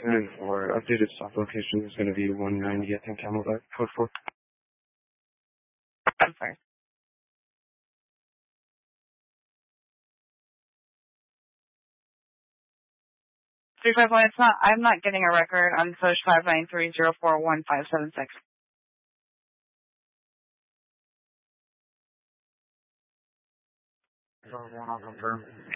And for updated stop location is going to be 190, I think, Camelback, code 4. I'm sorry. 351, it's not, I'm not getting a record on push 593041576. So, 1 I'll confirm.